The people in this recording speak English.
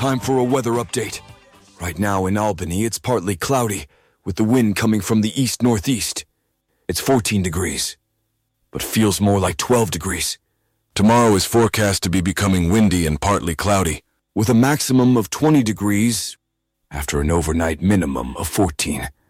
time for a weather update. Right now in Albany, it's partly cloudy, with the wind coming from the east-northeast. It's 14 degrees, but feels more like 12 degrees. Tomorrow is forecast to be becoming windy and partly cloudy, with a maximum of 20 degrees after an overnight minimum of 14.